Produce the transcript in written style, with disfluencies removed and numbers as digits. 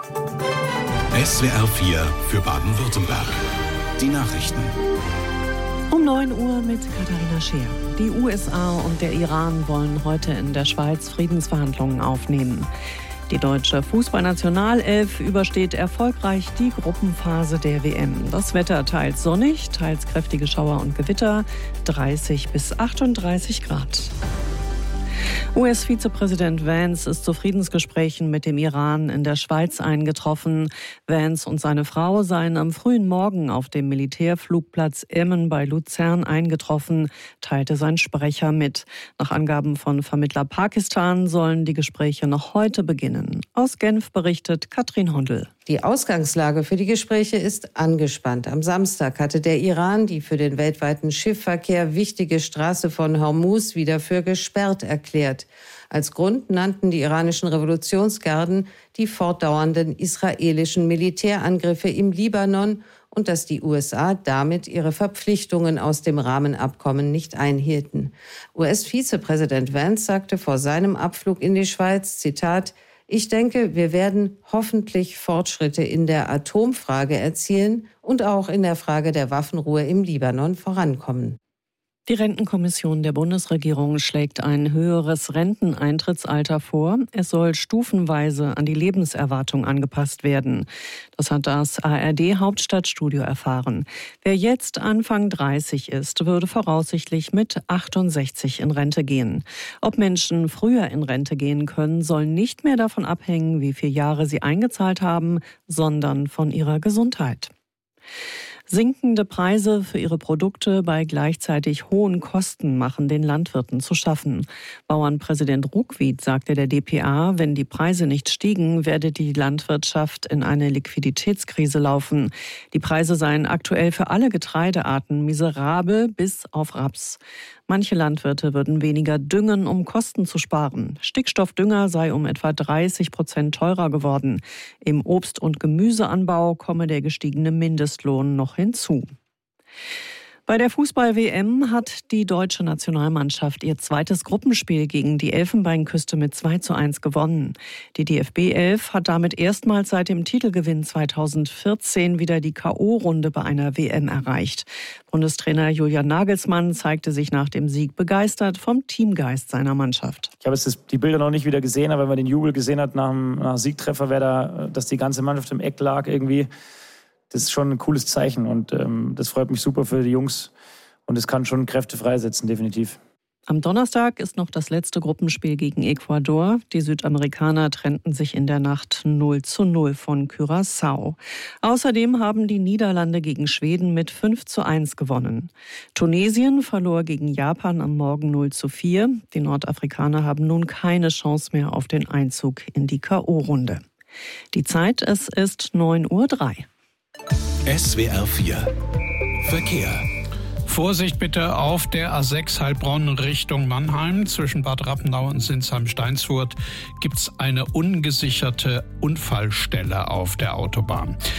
SWR 4 für Baden-Württemberg. Die Nachrichten. Um 9 Uhr mit Katharina Scheer. Die USA und der Iran wollen heute in der Schweiz Friedensverhandlungen aufnehmen. Die deutsche Fußballnationalelf übersteht erfolgreich die Gruppenphase der WM. Das Wetter teils sonnig, teils kräftige Schauer und Gewitter, 30 bis 38 Grad. US-Vizepräsident Vance ist zu Friedensgesprächen mit dem Iran in der Schweiz eingetroffen. Vance und seine Frau seien am frühen Morgen auf dem Militärflugplatz Emmen bei Luzern eingetroffen, teilte sein Sprecher mit. Nach Angaben von Vermittler Pakistan sollen die Gespräche noch heute beginnen. Aus Genf berichtet Katrin Hondel. Die Ausgangslage für die Gespräche ist angespannt. Am Samstag hatte der Iran die für den weltweiten Schiffverkehr wichtige Straße von Hormuz wieder für gesperrt erklärt. Als Grund nannten die iranischen Revolutionsgarden die fortdauernden israelischen Militärangriffe im Libanon und dass die USA damit ihre Verpflichtungen aus dem Rahmenabkommen nicht einhielten. US-Vizepräsident Vance sagte vor seinem Abflug in die Schweiz, Zitat, ich denke, wir werden hoffentlich Fortschritte in der Atomfrage erzielen und auch in der Frage der Waffenruhe im Libanon vorankommen. Die Rentenkommission der Bundesregierung schlägt ein höheres Renteneintrittsalter vor. Es soll stufenweise an die Lebenserwartung angepasst werden. Das hat das ARD-Hauptstadtstudio erfahren. Wer jetzt Anfang 30 ist, würde voraussichtlich mit 68 in Rente gehen. Ob Menschen früher in Rente gehen können, soll nicht mehr davon abhängen, wie viele Jahre sie eingezahlt haben, sondern von ihrer Gesundheit. Sinkende Preise für ihre Produkte bei gleichzeitig hohen Kosten machen den Landwirten zu schaffen. Bauernpräsident Ruckwied sagte der dpa, wenn die Preise nicht stiegen, werde die Landwirtschaft in eine Liquiditätskrise laufen. Die Preise seien aktuell für alle Getreidearten miserabel bis auf Raps. Manche Landwirte würden weniger düngen, um Kosten zu sparen. Stickstoffdünger sei um etwa 30% teurer geworden. Im Obst- und Gemüseanbau komme der gestiegene Mindestlohn noch hinzu. Bei der Fußball-WM hat die deutsche Nationalmannschaft ihr zweites Gruppenspiel gegen die Elfenbeinküste mit 2:1 gewonnen. Die DFB 11 hat damit erstmals seit dem Titelgewinn 2014 wieder die K.O.-Runde bei einer WM erreicht. Bundestrainer Julian Nagelsmann zeigte sich nach dem Sieg begeistert vom Teamgeist seiner Mannschaft. Ich habe jetzt die Bilder noch nicht wieder gesehen, aber wenn man den Jubel gesehen hat nach dem Siegtreffer, dass die ganze Mannschaft im Eck lag irgendwie. Das ist schon ein cooles Zeichen und das freut mich super für die Jungs und es kann schon Kräfte freisetzen, definitiv. Am Donnerstag ist noch das letzte Gruppenspiel gegen Ecuador. Die Südamerikaner trennten sich in der Nacht 0:0 von Curaçao. Außerdem haben die Niederlande gegen Schweden mit 5:1 gewonnen. Tunesien verlor gegen Japan am Morgen 0:4. Die Nordafrikaner haben nun keine Chance mehr auf den Einzug in die K.O.-Runde. Die Zeit, es ist 9:03 Uhr. SWR 4 Verkehr. Vorsicht bitte auf der A6 Heilbronn Richtung Mannheim. Zwischen Bad Rappenau und Sinsheim-Steinsfurt gibt es eine ungesicherte Unfallstelle auf der Autobahn.